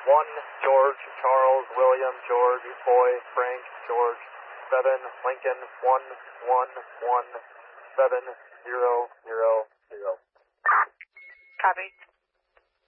George, Charles, William, George, Boy, Frank, George, 7, Lincoln, 1117000. Copy.